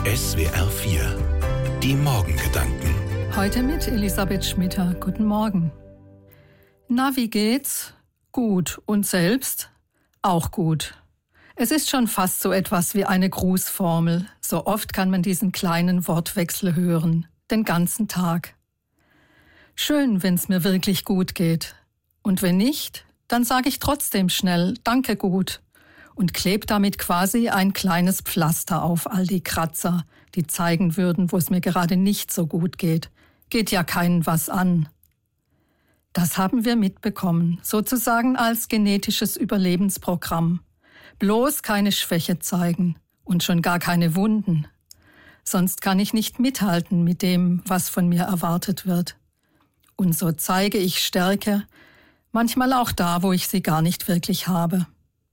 SWR 4. Die Morgengedanken. Heute mit Elisabeth Schmitter. Guten Morgen. Na, wie geht's? Gut. Und selbst? Auch gut. Es ist schon fast so etwas wie eine Grußformel. So oft kann man diesen kleinen Wortwechsel hören. Den ganzen Tag. Schön, wenn's mir wirklich gut geht. Und wenn nicht, dann sage ich trotzdem schnell Danke gut und klebe damit quasi ein kleines Pflaster auf all die Kratzer, die zeigen würden, wo es mir gerade nicht so gut geht. Geht ja keinen was an. Das haben wir mitbekommen, sozusagen als genetisches Überlebensprogramm. Bloß keine Schwäche zeigen und schon gar keine Wunden. Sonst kann ich nicht mithalten mit dem, was von mir erwartet wird. Und so zeige ich Stärke, manchmal auch da, wo ich sie gar nicht wirklich habe.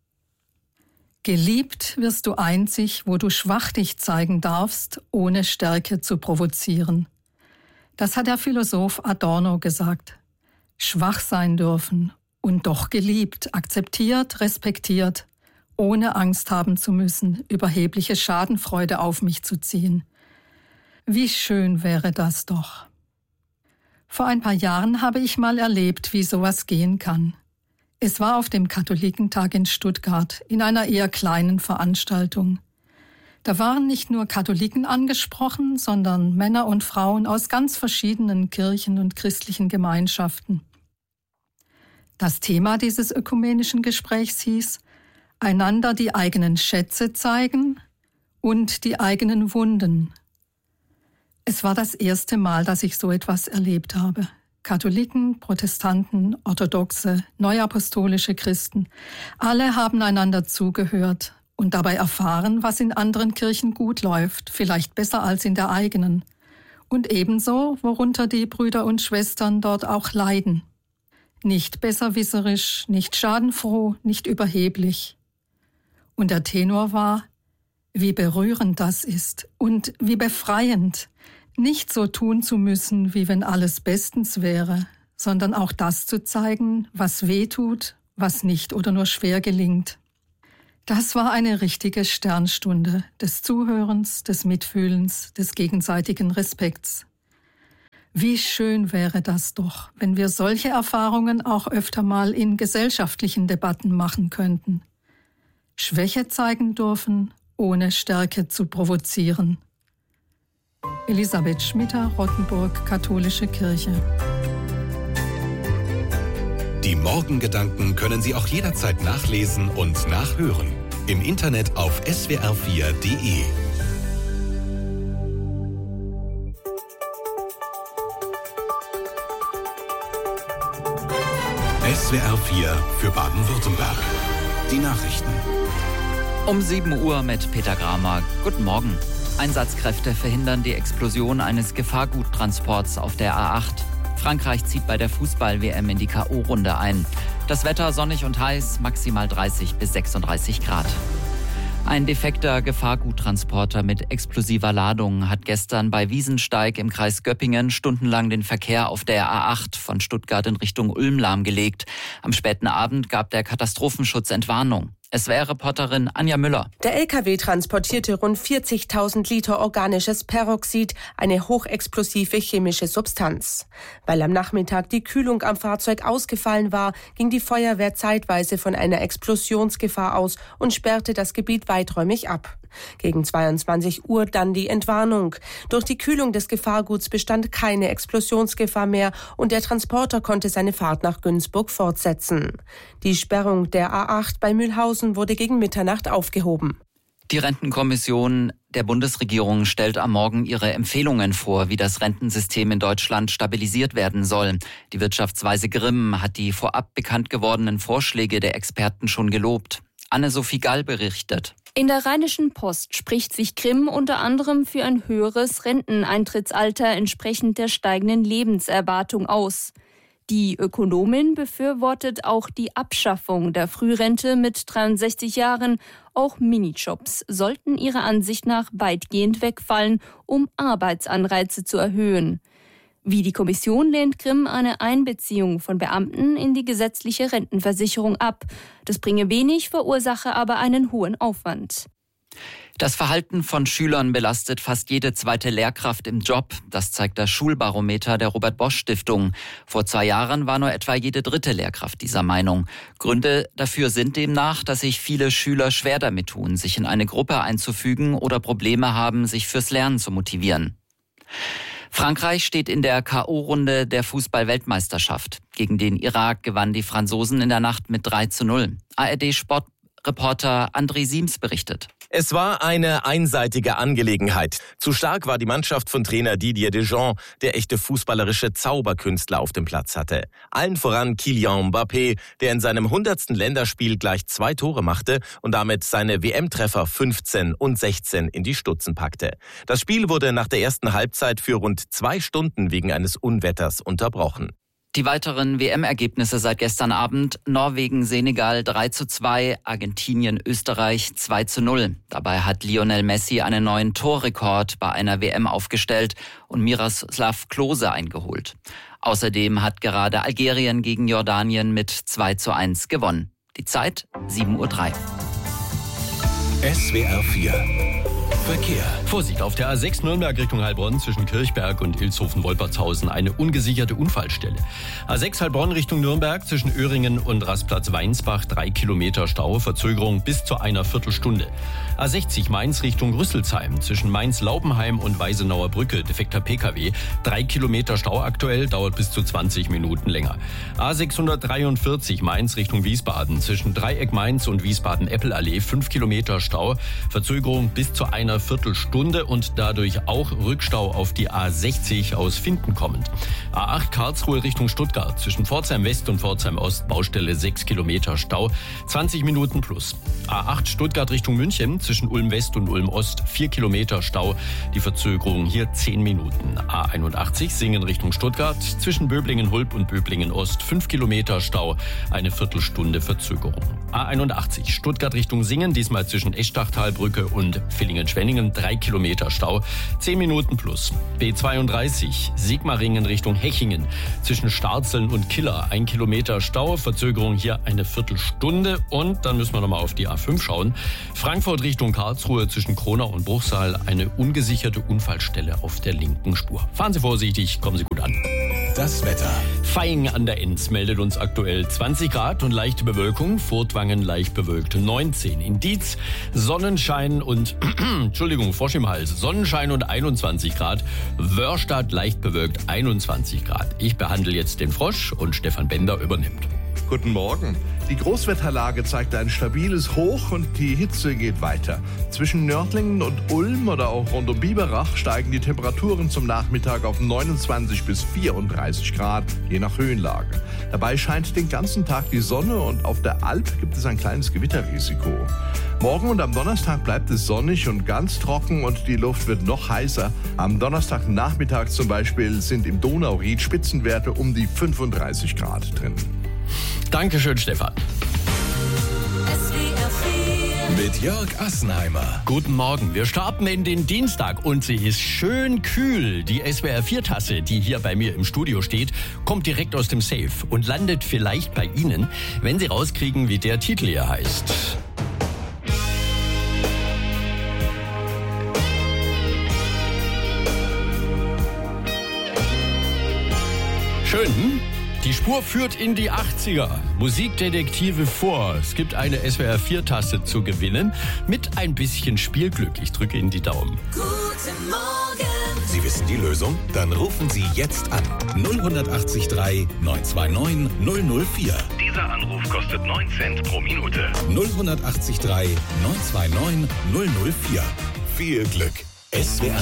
Geliebt wirst du einzig, wo du schwach dich zeigen darfst, ohne Stärke zu provozieren. Das hat der Philosoph Adorno gesagt. Schwach sein dürfen und doch geliebt, akzeptiert, respektiert, ohne Angst haben zu müssen, überhebliche Schadenfreude auf mich zu ziehen. Wie schön wäre das doch. Vor ein paar Jahren habe ich mal erlebt, wie sowas gehen kann. Es war auf dem Katholikentag in Stuttgart, in einer eher kleinen Veranstaltung. Da waren nicht nur Katholiken angesprochen, sondern Männer und Frauen aus ganz verschiedenen Kirchen und christlichen Gemeinschaften. Das Thema dieses ökumenischen Gesprächs hieß: einander die eigenen Schätze zeigen und die eigenen Wunden. Es war das erste Mal, dass ich so etwas erlebt habe. Katholiken, Protestanten, Orthodoxe, neuapostolische Christen, alle haben einander zugehört und dabei erfahren, was in anderen Kirchen gut läuft, vielleicht besser als in der eigenen. Und ebenso, worunter die Brüder und Schwestern dort auch leiden. Nicht besserwisserisch, nicht schadenfroh, nicht überheblich. Und der Tenor war: wie berührend das ist und wie befreiend, nicht so tun zu müssen, wie wenn alles bestens wäre, sondern auch das zu zeigen, was weh tut, was nicht oder nur schwer gelingt. Das war eine richtige Sternstunde des Zuhörens, des Mitfühlens, des gegenseitigen Respekts. Wie schön wäre das doch, wenn wir solche Erfahrungen auch öfter mal in gesellschaftlichen Debatten machen könnten. Schwäche zeigen dürfen, ohne Stärke zu provozieren. Elisabeth Schmitter, Rottenburg, Katholische Kirche. Die Morgengedanken können Sie auch jederzeit nachlesen und nachhören. Im Internet auf swr4.de. SWR 4 für Baden-Württemberg. Die Nachrichten. Um 7 Uhr mit Peter Gramer. Guten Morgen. Einsatzkräfte verhindern die Explosion eines Gefahrguttransports auf der A8. Frankreich zieht bei der Fußball-WM in die K.O.-Runde ein. Das Wetter sonnig und heiß, maximal 30 bis 36 Grad. Ein defekter Gefahrguttransporter mit explosiver Ladung hat gestern bei Wiesensteig im Kreis Göppingen stundenlang den Verkehr auf der A8 von Stuttgart in Richtung Ulm lahmgelegt. Am späten Abend gab der Katastrophenschutz Entwarnung. SWR-Reporterin Anja Müller. Der LKW transportierte rund 40.000 Liter organisches Peroxid, eine hochexplosive chemische Substanz. Weil am Nachmittag die Kühlung am Fahrzeug ausgefallen war, ging die Feuerwehr zeitweise von einer Explosionsgefahr aus und sperrte das Gebiet weiträumig ab. Gegen 22 Uhr dann die Entwarnung. Durch die Kühlung des Gefahrguts bestand keine Explosionsgefahr mehr und der Transporter konnte seine Fahrt nach Günzburg fortsetzen. Die Sperrung der A8 bei Mühlhausen wurde gegen Mitternacht aufgehoben. Die Rentenkommission der Bundesregierung stellt am Morgen ihre Empfehlungen vor, wie das Rentensystem in Deutschland stabilisiert werden soll. Die Wirtschaftsweise Grimm hat die vorab bekannt gewordenen Vorschläge der Experten schon gelobt. Anne-Sophie Gall berichtet. In der Rheinischen Post spricht sich Grimm unter anderem für ein höheres Renteneintrittsalter entsprechend der steigenden Lebenserwartung aus. Die Ökonomin befürwortet auch die Abschaffung der Frührente mit 63 Jahren. Auch Minijobs sollten ihrer Ansicht nach weitgehend wegfallen, um Arbeitsanreize zu erhöhen. Wie die Kommission lehnt Grimm eine Einbeziehung von Beamten in die gesetzliche Rentenversicherung ab. Das bringe wenig, verursache aber einen hohen Aufwand. Das Verhalten von Schülern belastet fast jede zweite Lehrkraft im Job. Das zeigt das Schulbarometer der Robert-Bosch-Stiftung. Vor 2 Jahren war nur etwa jede dritte Lehrkraft dieser Meinung. Gründe dafür sind demnach, dass sich viele Schüler schwer damit tun, sich in eine Gruppe einzufügen oder Probleme haben, sich fürs Lernen zu motivieren. Frankreich steht in der K.O.-Runde der Fußball-Weltmeisterschaft. Gegen den Irak gewannen die Franzosen in der Nacht mit 3:0. ARD-Sportreporter André Siems berichtet. Es war eine einseitige Angelegenheit. Zu stark war die Mannschaft von Trainer Didier Deschamps, der echte fußballerische Zauberkünstler auf dem Platz hatte. Allen voran Kylian Mbappé, der in seinem 100. Länderspiel gleich 2 Tore machte und damit seine WM-Treffer 15 und 16 in die Stutzen packte. Das Spiel wurde nach der ersten Halbzeit für rund 2 Stunden wegen eines Unwetters unterbrochen. Die weiteren WM-Ergebnisse seit gestern Abend: Norwegen, Senegal 3:2, Argentinien, Österreich 2:0. Dabei hat Lionel Messi einen neuen Torrekord bei einer WM aufgestellt und Miroslav Klose eingeholt. Außerdem hat gerade Algerien gegen Jordanien mit 2:1 gewonnen. Die Zeit 7:03 Uhr. SWR 4 Verkehr. Vorsicht, auf der A6 Nürnberg Richtung Heilbronn zwischen Kirchberg und Ilshofen-Wolpertshausen eine ungesicherte Unfallstelle. A6 Heilbronn Richtung Nürnberg zwischen Öhringen und Rastplatz-Weinsbach 3 Kilometer Stau, Verzögerung bis zu einer Viertelstunde. A60 Mainz Richtung Rüsselsheim zwischen Mainz-Laubenheim und Weisenauer Brücke, defekter Pkw, 3 Kilometer Stau aktuell, dauert bis zu 20 Minuten länger. A643 Mainz Richtung Wiesbaden zwischen Dreieck Mainz und Wiesbaden-Eppelallee 5 Kilometer Stau, Verzögerung bis zu einer Viertelstunde und dadurch auch Rückstau auf die A60 aus Finden kommend. A8 Karlsruhe Richtung Stuttgart zwischen Pforzheim West und Pforzheim Ost, Baustelle 6 Kilometer Stau, 20 Minuten plus. A8 Stuttgart Richtung München zwischen Ulm West und Ulm Ost 4 Kilometer Stau, die Verzögerung hier 10 Minuten. A81 Singen Richtung Stuttgart zwischen Böblingen-Hulb und Böblingen-Ost 5 Kilometer Stau, eine Viertelstunde Verzögerung. A81 Stuttgart Richtung Singen, diesmal zwischen Eschdachtalbrücke und Villingen-Schwenningen 3 Kilometer Stau, 10 Minuten plus. B32 Sigmaringen Richtung Hechingen zwischen Starzeln und Killer 1 Kilometer Stau, Verzögerung hier eine Viertelstunde. Und dann müssen wir nochmal auf die A5 schauen. Frankfurt Richtung Karlsruhe zwischen Kronau und Bruchsal eine ungesicherte Unfallstelle auf der linken Spur. Fahren Sie vorsichtig, kommen Sie gut an. Das Wetter. Vaihingen an der Enz meldet uns aktuell 20 Grad und leichte Bewölkung. Furtwangen leicht bewölkt 19. In Dietz Sonnenschein und Frosch im Hals. Sonnenschein und 21 Grad. Wörstadt leicht bewölkt 21 Grad. Ich behandle jetzt den Frosch und Stefan Bender übernimmt. Guten Morgen. Die Großwetterlage zeigt ein stabiles Hoch und die Hitze geht weiter. Zwischen Nördlingen und Ulm oder auch rund um Biberach steigen die Temperaturen zum Nachmittag auf 29 bis 34 Grad, je nach Höhenlage. Dabei scheint den ganzen Tag die Sonne und auf der Alp gibt es ein kleines Gewitterrisiko. Morgen und am Donnerstag bleibt es sonnig und ganz trocken und die Luft wird noch heißer. Am Donnerstagnachmittag zum Beispiel sind im Donauried Spitzenwerte um die 35 Grad drin. Dankeschön, Stefan. Mit Jörg Assenheimer. Guten Morgen. Wir starten in den Dienstag und sie ist schön kühl. Die SWR4-Tasse, die hier bei mir im Studio steht, kommt direkt aus dem Safe und landet vielleicht bei Ihnen, wenn Sie rauskriegen, wie der Titel hier heißt. Schön, hm? Die Spur führt in die 80er. Musikdetektive vor. Es gibt eine SWR4-Tasse zu gewinnen mit ein bisschen Spielglück. Ich drücke Ihnen die Daumen. Guten Morgen. Sie wissen die Lösung? Dann rufen Sie jetzt an. 0183 929 004. Dieser Anruf kostet 9 Cent pro Minute. 0183 929 004. Viel Glück. SWR